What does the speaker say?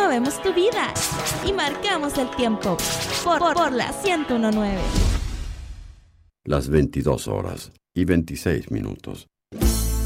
movemos tu vida y marcamos el tiempo por la 101.9. Las 22 horas y 26 minutos.